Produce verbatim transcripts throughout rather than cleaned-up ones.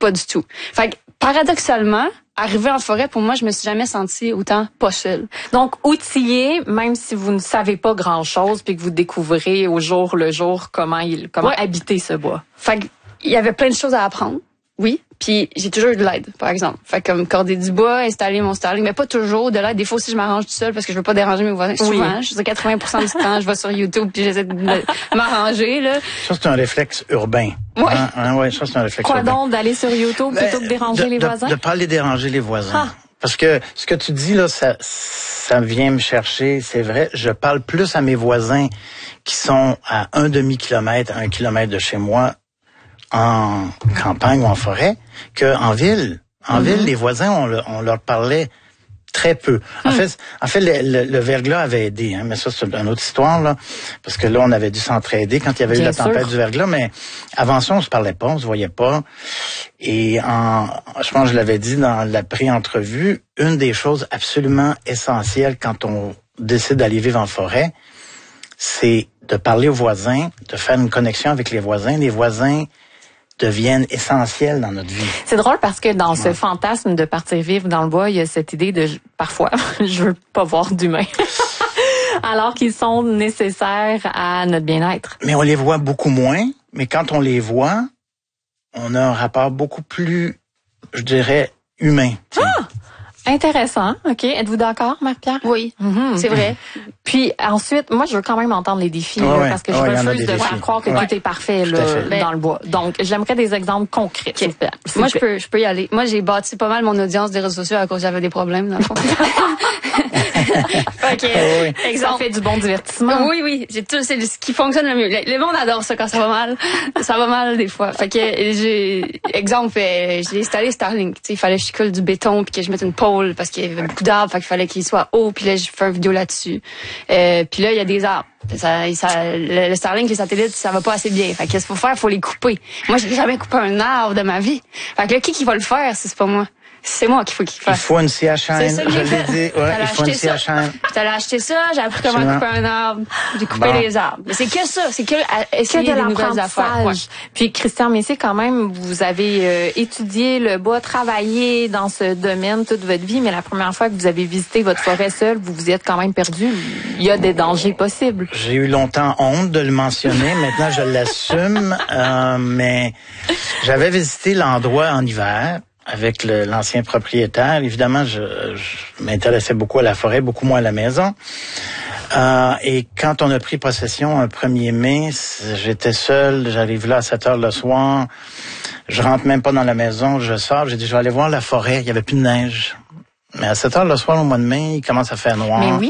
pas du tout. Fait que, paradoxalement, arriver en forêt, pour moi, je me suis jamais sentie autant pas seule. Donc, outillé, même si vous ne savez pas grand-chose, puis que vous découvrez au jour le jour comment il, comment ouais. habiter ce bois. Fait que, il y avait plein de choses à apprendre. Oui, puis j'ai toujours eu de l'aide, par exemple. Fait comme corder du bois, installer mon Starlink, mais pas toujours de l'aide. Des fois aussi, je m'arrange tout seul parce que je veux pas déranger mes voisins. Oui. Souvent, je dis quatre-vingts pour cent du temps, je vais sur YouTube puis j'essaie de m'arranger, là. Ça, c'est un réflexe urbain. Ouais. Hein, hein, ouais, ça, c'est un réflexe Quoi urbain. donc, d'aller sur YouTube plutôt Ben, que déranger de, les de, voisins? De pas aller déranger les voisins. Ah. Parce que ce que tu dis, là, ça, ça vient me chercher, c'est vrai. Je parle plus à mes voisins qui sont à un demi-kilomètre, à un kilomètre de chez moi, en campagne ou en forêt, qu'en ville. En mm-hmm. ville, les voisins, on, le, on leur parlait très peu. En mm. fait, en fait, le, le, le verglas avait aidé, hein, mais ça, c'est une autre histoire, là. Parce que là, on avait dû s'entraider quand il y avait Bien eu la tempête sûr. du verglas, mais avant ça, on se parlait pas, on se voyait pas. Et en, je pense que je l'avais dit dans la pré-entrevue, une des choses absolument essentielles quand on décide d'aller vivre en forêt, c'est de parler aux voisins, de faire une connexion avec les voisins. Les voisins deviennent essentiels dans notre vie. C'est drôle parce que dans ouais. ce fantasme de partir vivre dans le bois, il y a cette idée de, parfois, je veux pas voir d'humains. Alors qu'ils sont nécessaires à notre bien-être. Mais on les voit beaucoup moins. Mais quand on les voit, on a un rapport beaucoup plus, je dirais, humain. T'sais. Ah! Intéressant. OK. Êtes-vous d'accord, Marie-Pierre? Oui, mm-hmm. c'est vrai. Puis ensuite, moi, je veux quand même entendre les défis, ouais, là, ouais. parce que je ouais, refuse de défis. faire croire que ouais. tout est parfait là, dans le bois. Donc, j'aimerais des exemples concrets. Okay. Moi, je peux, je peux y aller. Moi, j'ai bâti pas mal mon audience des réseaux sociaux à cause j'avais des problèmes, dans le fond. OK. Oui. Exemple. Ça fait du bon divertissement. Oui, oui. J'ai tout, c'est ce qui fonctionne le mieux. Le, le monde adore ça quand ça va mal. Ça va mal des fois. Fait que, j'ai, exemple, j'ai installé Starlink. Tu sais, il fallait que je colle du béton puis que je mette une pôle parce qu'il y avait beaucoup d'arbres. Fait qu'il fallait qu'il soit haut. Puis là, j'ai fait une vidéo là-dessus. Euh, puis là, il y a des arbres. Ça, ça, le, le Starlink, les satellites, ça va pas assez bien. Fait que qu'est-ce qu'il faut faire? Faut les couper. Moi, j'ai jamais coupé un arbre de ma vie. Fait que là, qui qui va le faire si c'est pas moi? C'est moi qu'il faut qu'il fasse. Il faut une scie à chaîne, je l'ai dit. Ouais, il faut une scie à chaîne. J'allais acheter ça, j'ai appris comment couper un arbre. J'ai coupé bon. les arbres. Mais c'est que ça, c'est que essayer que de des nouvelles affaires. Ouais. Puis Christian Messier, quand même, vous avez euh, étudié le bois, travaillé dans ce domaine toute votre vie, mais la première fois que vous avez visité votre forêt seule, vous vous y êtes quand même perdu. Il y a des dangers possibles. J'ai eu longtemps honte de le mentionner. Maintenant, je l'assume. Euh, mais j'avais visité l'endroit en hiver avec le, l'ancien propriétaire. Évidemment, je, je m'intéressais beaucoup à la forêt, beaucoup moins à la maison. Euh, et quand on a pris possession un premier mai, j'étais seul, j'arrive là à sept heures le soir, je rentre même pas dans la maison, je sors, j'ai dit je vais aller voir la forêt, il y avait plus de neige. Mais à sept heures le soir au mois de mai, il commence à faire noir. Mais oui.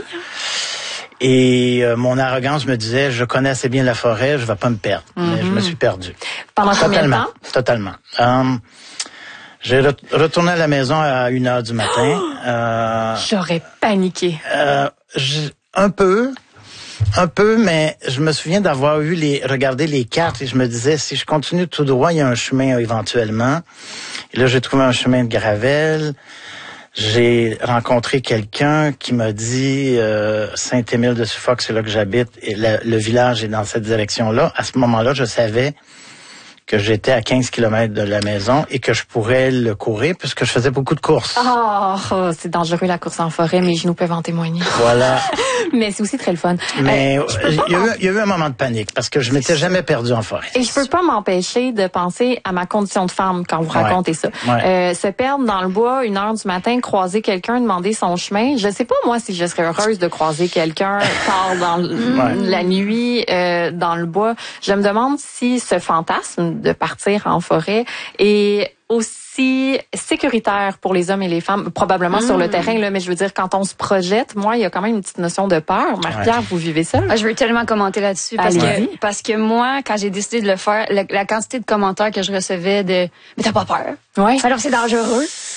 Et euh, mon arrogance me disait, je connais assez bien la forêt, je vais pas me perdre. Mm-hmm. Mais je me suis perdu. Pendant combien de temps? Totalement. Um, J'ai retourné à la maison à une heure du matin. Oh! Euh, J'aurais paniqué. Euh, un peu, un peu, mais je me souviens d'avoir eu les, regardé les cartes et je me disais, si je continue tout droit, il y a un chemin éventuellement. Et là, j'ai trouvé un chemin de gravelle. J'ai rencontré quelqu'un qui m'a dit euh, Saint-Émile de Suffolk, c'est là que j'habite, et le, le village est dans cette direction-là. À ce moment-là, je savais que j'étais à quinze kilomètres de la maison et que je pourrais le courir puisque je faisais beaucoup de courses. Oh, oh c'est dangereux la course en forêt, mes genoux peuvent en témoigner. Voilà. Mais c'est aussi très le fun. Mais euh, il, y a eu, il y a eu un moment de panique parce que je m'étais jamais perdu en forêt. Et je peux pas m'empêcher de penser à ma condition de femme quand vous racontez ouais. ça. Ouais. Euh, se perdre dans le bois une heure du matin, croiser quelqu'un, demander son chemin. Je sais pas moi si je serais heureuse de croiser quelqu'un tard dans ouais. la nuit euh, dans le bois. Je me demande si ce fantasme de partir en forêt est aussi sécuritaire pour les hommes et les femmes, probablement mmh. sur le terrain, là, mais je veux dire, quand on se projette, moi, il y a quand même une petite notion de peur. Marie-Pierre, ouais. vous vivez ça? Ah, je veux tellement commenter là-dessus, parce Allez-y. que, parce que moi, quand j'ai décidé de le faire, la, la quantité de commentaires que je recevais de « Mais t'as pas peur? Ouais. Alors c'est dangereux? »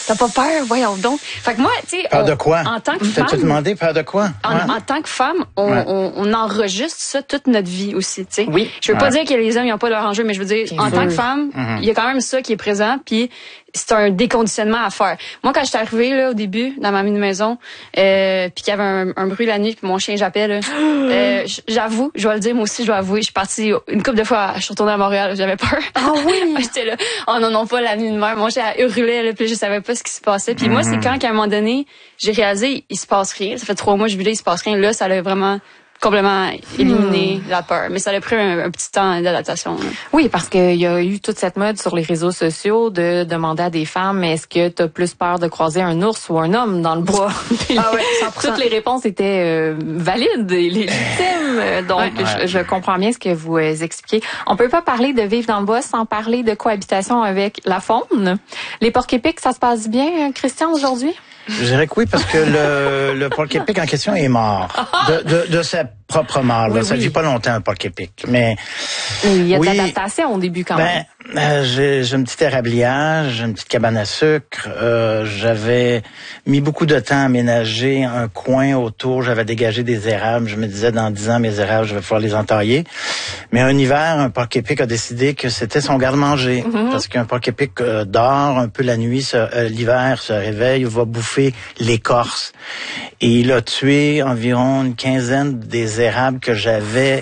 T'as pas peur, voyons donc. Fait que moi, tu sais, peur de quoi? En tant que femme, t'as-tu demandé peur de quoi? En, ouais. en tant que femme, on, ouais. on, on enregistre ça toute notre vie aussi, tu sais. Oui. Je veux ouais. pas dire que les hommes ils ont pas leur enjeu, mais je veux dire, Bien en sûr. tant que femme, il mm-hmm. y a quand même ça qui est présent, puis c'est un déconditionnement à faire. Moi, quand j'étais arrivée là au début dans ma mini-maison, euh, puis qu'il y avait un, un bruit la nuit, puis mon chien jappait là, euh, j'avoue, je dois le dire, moi aussi, je dois avouer, je suis partie une couple de fois, je suis retournée à Montréal, j'avais peur. Ah oui. J'étais là, oh non non pas la nuit de mer, mon chien hurlait là, puis je savais pas ce qui se passait. Puis mm-hmm. moi, c'est quand qu'à un moment donné, j'ai réalisé il se passe rien. Ça fait trois mois que je vis là, il se passe rien. Là, ça a vraiment complètement éliminé hmm. la peur. Mais ça a pris un, un petit temps d'adaptation. Là. Oui, parce qu'il y a eu toute cette mode sur les réseaux sociaux de demander à des femmes, est-ce que tu as plus peur de croiser un ours ou un homme dans le bois? Ah ouais, cent pour cent. Toutes les réponses étaient euh, valides et légitimes. Donc, ouais. je, je comprends bien ce que vous euh, expliquez. On peut pas parler de vivre dans le bois sans parler de cohabitation avec la faune. Les porcs-épics, ça se passe bien, Christian, aujourd'hui? Je dirais que oui, parce que le, le porc-épic en question est mort. De, de, de sa propre mort. Oui, ça ne oui. vit pas longtemps, un porc-épic. Mais, mais il y a oui, de l'adaptation au début quand ben, même. Euh, j'ai, j'ai un petit érabliage, j'ai une petite cabane à sucre. Euh, j'avais mis beaucoup de temps à aménager un coin autour. J'avais dégagé des érables. Je me disais, dans dix ans, mes érables, je vais pouvoir les entailler. Mais un hiver, un porc-épic a décidé que c'était son garde-manger. Mm-hmm. Parce qu'un porc-épic euh, dort un peu la nuit, se, euh, l'hiver, se réveille, va bouffer l'écorce. Et il a tué environ une quinzaine des érables que j'avais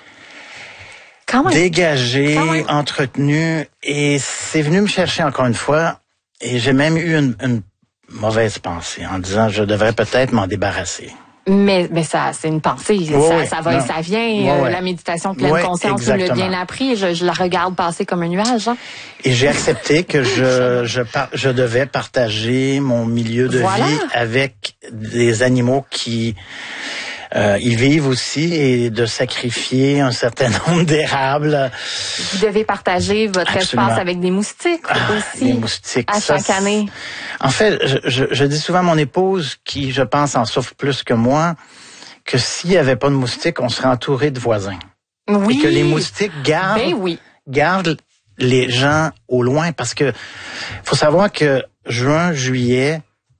dégagé, entretenu, et c'est venu me chercher encore une fois, et j'ai même eu une, une mauvaise pensée en disant je devrais peut-être m'en débarrasser. Mais mais ça c'est une pensée, oui, ça, oui, ça va non. et ça vient. Oui, euh, oui. La méditation pleine oui, conscience, tu l'as bien appris. Je, je la regarde passer comme un nuage. Hein. Et j'ai accepté que je je par, je devais partager mon milieu de voilà. vie avec des animaux qui Euh, ils vivent aussi, et de sacrifier un certain nombre d'érables. Vous devez partager votre Absolument. Espace avec des moustiques ah, aussi. Des moustiques. À ça, chaque année. En fait, je, je, je dis souvent à mon épouse, qui je pense en souffre plus que moi, que s'il n'y avait pas de moustiques, on serait entouré de voisins. Oui. Et que les moustiques gardent, ben oui. gardent les gens au loin, parce que faut savoir que juin, juillet,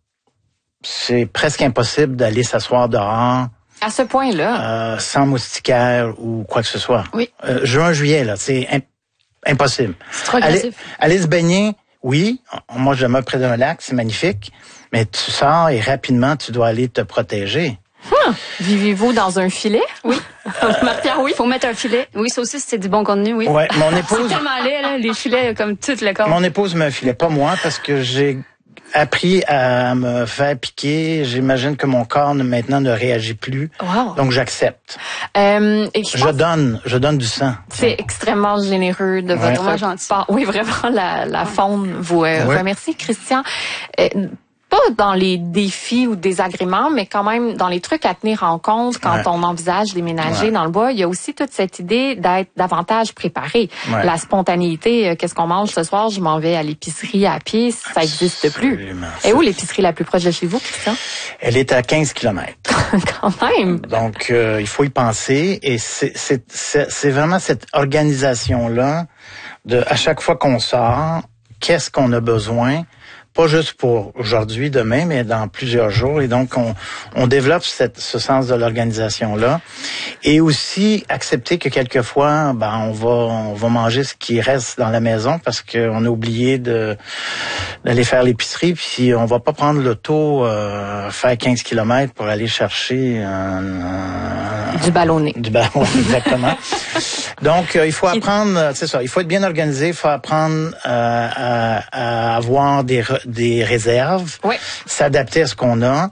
c'est presque impossible d'aller s'asseoir dehors. À ce point-là. Euh, sans moustiquaire ou quoi que ce soit. Oui. Euh, juin, juillet, là, c'est imp- impossible. C'est trop agressif. Aller, aller se baigner, oui. Moi, je demeure près d'un lac, c'est magnifique. Mais tu sors et rapidement, tu dois aller te protéger. Hum. Vivez-vous dans un filet? Oui. Marc-Pierre, oui. Faut mettre un filet. Oui, ça aussi, c'est du bon contenu, oui. Ouais, mon épouse. C'est tellement laid, là, les filets, comme tout le corps. Mon épouse me filait, pas moi, parce que j'ai appris à me faire piquer. J'imagine que mon corps maintenant ne réagit plus. Wow. Donc j'accepte. Euh, et je, je donne, je donne du sang. C'est extrêmement généreux de ouais. votre gentil. part. Oui, vraiment, la, la faune vous euh, ouais. remercie, Christian. Euh, pas dans les défis ou désagréments, mais quand même dans les trucs à tenir en compte quand ouais. on envisage déménager ouais. dans le bois. Il y a aussi toute cette idée d'être davantage préparé. Ouais. La spontanéité, euh, qu'est-ce qu'on mange ce soir? Je m'en vais à l'épicerie à pied, ça n'existe plus. Et où l'épicerie la plus proche de chez vous, Christian? Elle est à quinze kilomètres. Quand même. Donc, euh, il faut y penser. Et c'est, c'est, c'est, c'est vraiment cette organisation-là de, à chaque fois qu'on sort, qu'est-ce qu'on a besoin? Pas juste pour aujourd'hui, demain, mais dans plusieurs jours. Et donc, on, on développe cette, ce sens de l'organisation-là. Et aussi, accepter que quelquefois, ben, on va, on va manger ce qui reste dans la maison parce qu'on a oublié de, d'aller faire l'épicerie. Puis, on va pas prendre l'auto, euh, faire quinze kilomètres pour aller chercher un, un, du ballonné. Du ballon, exactement. Donc, euh, il faut apprendre, c'est ça, il faut être bien organisé, il faut apprendre euh, à, à avoir des, des réserves, oui. s'adapter à ce qu'on a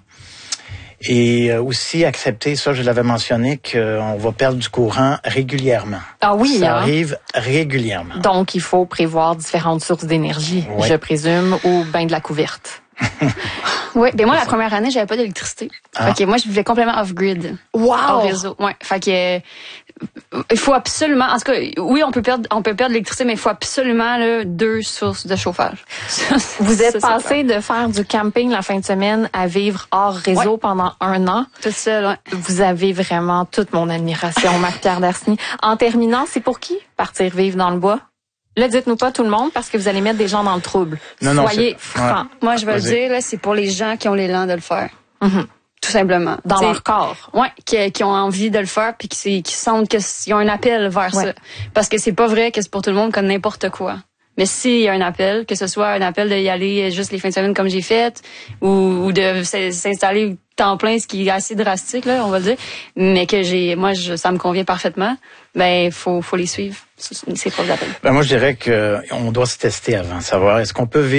et aussi accepter, ça je l'avais mentionné, qu'on va perdre du courant régulièrement. Ah oui, ça hein? arrive régulièrement. Donc, il faut prévoir différentes sources d'énergie, oui. je présume, ou bien de la couverte. Oui, ben moi, la première année, j'avais pas d'électricité. Ah. Fait que moi, je vivais complètement off-grid. Wow! Hors réseau. Ouais. Fait que, euh, il faut absolument, en tout cas, oui, on peut perdre, on peut perdre l'électricité, mais il faut absolument, là, deux sources de chauffage. Vous êtes ça, passé de faire du camping la fin de semaine à vivre hors réseau ouais. pendant un an. Tout seul, ouais. Vous avez vraiment toute mon admiration, Marc-Pierre Darseny. En terminant, c'est pour qui partir vivre dans le bois? Là, dites-nous pas tout le monde parce que vous allez mettre des gens dans le trouble. Non, non, Soyez francs. Ouais. Moi, je vais Vas-y. le dire, là, c'est pour les gens qui ont l'élan de le faire. Mm-hmm. Tout simplement. Dans T'sais, leur corps. Ouais, qui, qui ont envie de le faire puis qui, qui sentent qu'ils ont un appel vers Ouais. ça. Parce que c'est pas vrai que c'est pour tout le monde comme n'importe quoi. Mais s'il y a un appel, que ce soit un appel d'y aller juste les fins de semaine comme j'ai fait, ou, ou de s'installer temps plein, ce qui est assez drastique, là, on va le dire, mais que j'ai, moi, je, ça me convient parfaitement, ben, faut, faut les suivre, ces profs d'appel. Ben moi, je dirais que on doit se tester avant, savoir est-ce qu'on peut vivre